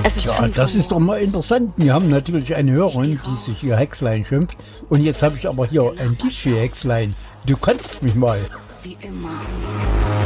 Ja, das ist doch mal interessant. Wir haben natürlich eine Hörerin, die sich hier Hexlein schimpft. Und jetzt habe ich aber hier ein DJ Hexlein. Du kannst mich mal. Wie immer.